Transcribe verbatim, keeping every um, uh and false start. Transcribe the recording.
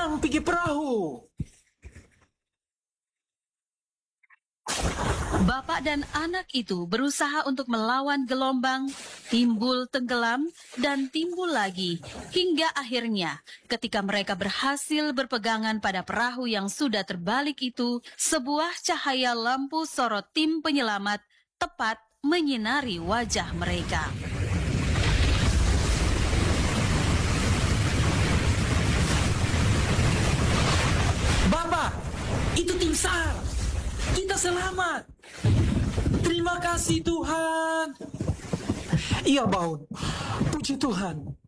Seberang pergi perahu. Bapak dan anak itu berusaha untuk melawan gelombang, timbul tenggelam, dan timbul lagi, hingga akhirnya ketika mereka berhasil berpegangan pada perahu yang sudah terbalik itu, sebuah cahaya lampu sorot tim penyelamat tepat menyinari wajah mereka. Bapak, itu tim SAR. Kita selamat. Terima kasih Tuhan. Iya, Baun. Puji Tuhan.